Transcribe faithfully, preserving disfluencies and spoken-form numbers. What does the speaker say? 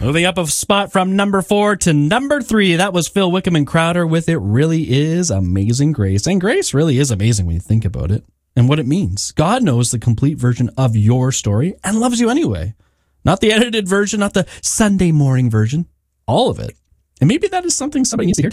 Moving up a spot from number four to number three, that was Phil Wickham and Crowder with It Really Is Amazing Grace. And grace really is amazing when you think about it and what it means. God knows the complete version of your story and loves you anyway. Not the edited version, not the Sunday morning version, all of it. And maybe that is something somebody needs to hear today.